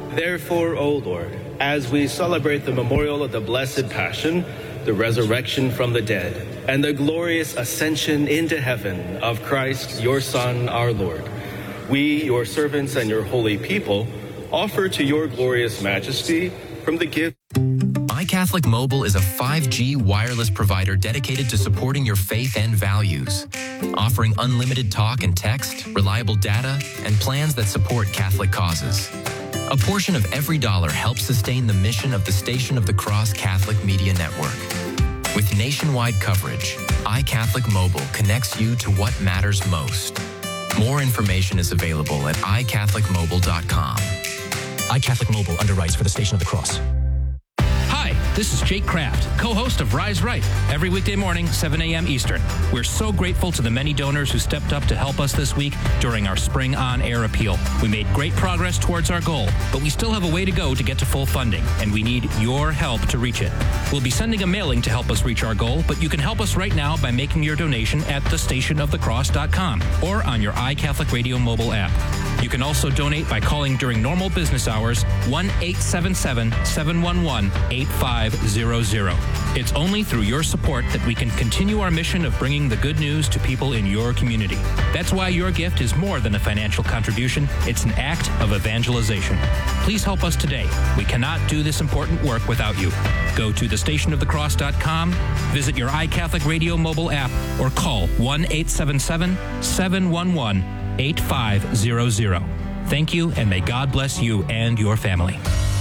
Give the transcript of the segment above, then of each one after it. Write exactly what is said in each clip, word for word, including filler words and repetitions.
Therefore, O Lord, as we celebrate the memorial of the Blessed Passion, the resurrection from the dead, and the glorious ascension into heaven of Christ, your Son, our Lord, we, your servants and your holy people, offer to your glorious majesty from the gift. iCatholic Mobile is a five G wireless provider dedicated to supporting your faith and values, offering unlimited talk and text, reliable data, and plans that support Catholic causes. A portion of every dollar helps sustain the mission of the Station of the Cross Catholic Media Network. With nationwide coverage, iCatholic Mobile connects you to what matters most. More information is available at i catholic mobile dot com. iCatholic Mobile underwrites for the Station of the Cross. Hi, this is Jake Kraft, co-host of Rise Right, every weekday morning, seven a.m. Eastern. We're so grateful to the many donors who stepped up to help us this week during our Spring On Air appeal. We made great progress towards our goal, but we still have a way to go to get to full funding, and we need your help to reach it. We'll be sending a mailing to help us reach our goal, but you can help us right now by making your donation at the station of the cross dot com or on your iCatholic Radio mobile app. You can also donate by calling during normal business hours, one eight seven seven, seven one one, eight five zero zero. It's only through your support that we can continue our mission of bringing the good news to people in your community. That's why your gift is more than a financial contribution. It's an act of evangelization. Please help us today. We cannot do this important work without you. Go to the station of the cross dot com, visit your iCatholic Radio mobile app, or call one eight seven seven, seven one one, eight five zero zero. Thank you, and may God bless you and your family.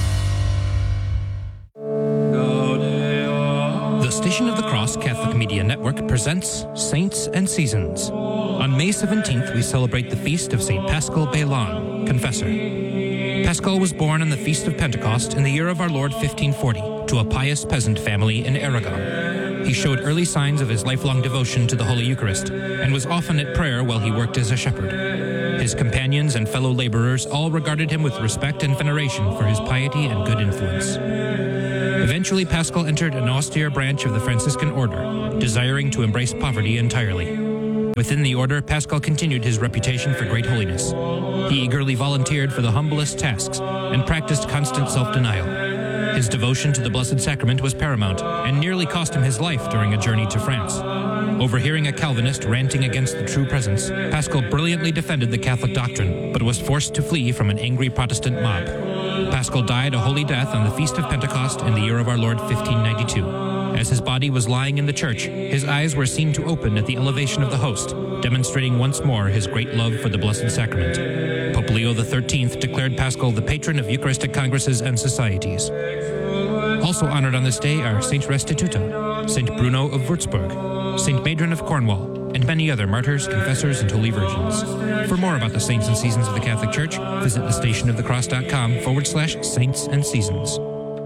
The Station of the Cross Catholic Media Network presents Saints and Seasons. On May seventeenth, we celebrate the feast of Saint Paschal Baylon, Confessor. Paschal was born on the Feast of Pentecost in the year of our Lord fifteen forty to a pious peasant family in Aragon. He showed early signs of his lifelong devotion to the Holy Eucharist and was often at prayer while he worked as a shepherd. His companions and fellow laborers all regarded him with respect and veneration for his piety and good influence. Eventually, Paschal entered an austere branch of the Franciscan order, desiring to embrace poverty entirely. Within the order, Paschal continued his reputation for great holiness. He eagerly volunteered for the humblest tasks and practiced constant self-denial. His devotion to the Blessed Sacrament was paramount and nearly cost him his life during a journey to France. Overhearing a Calvinist ranting against the true presence, Paschal brilliantly defended the Catholic doctrine, but was forced to flee from an angry Protestant mob. Paschal died a holy death on the Feast of Pentecost in the year of our Lord fifteen ninety-two. As his body was lying in the church, his eyes were seen to open at the elevation of the host, demonstrating once more his great love for the Blessed Sacrament. Pope Leo the thirteenth declared Paschal the patron of Eucharistic congresses and societies. Also honored on this day are Saint Restituta, Saint Bruno of Würzburg, Saint Madron of Cornwall, and many other martyrs, confessors, and holy virgins. For more about the saints and seasons of the Catholic Church, visit the station of the cross dot com forward slash saints and seasons.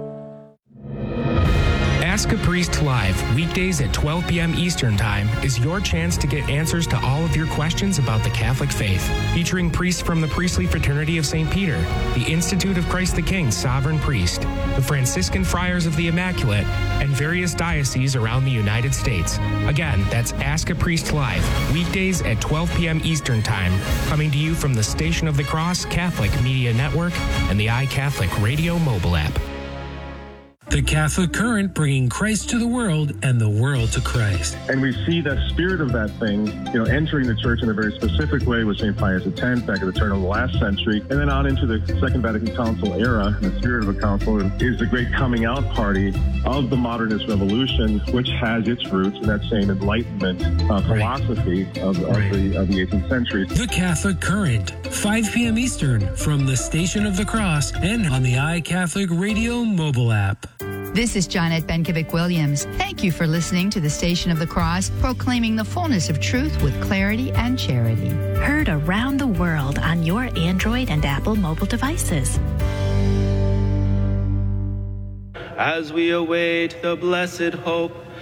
Ask a Priest Live, weekdays at twelve p.m. Eastern Time, is your chance to get answers to all of your questions about the Catholic faith. Featuring priests from the Priestly Fraternity of Saint Peter, the Institute of Christ the King Sovereign Priest, the Franciscan Friars of the Immaculate, and various dioceses around the United States. Again, that's Ask a Priest Live, weekdays at twelve p.m. Eastern Time, coming to you from the Station of the Cross Catholic Media Network and the iCatholic Radio mobile app. The Catholic Current, bringing Christ to the world and the world to Christ. And we see that spirit of that thing, you know, entering the church in a very specific way with Saint Pius X back at the turn of the last century, and then on into the Second Vatican Council era. The spirit of the council is the great coming out party of the modernist revolution, which has its roots in that same Enlightenment uh, philosophy right. of, of, right. the, of the eighteenth century. The Catholic Current, five p.m. Eastern, from the Station of the Cross and on the iCatholic Radio mobile app. This is Jonette Benkovic-Williams. Thank you for listening to the Station of the Cross, proclaiming the fullness of truth with clarity and charity. Heard around the world on your Android and Apple mobile devices. As we await the blessed hope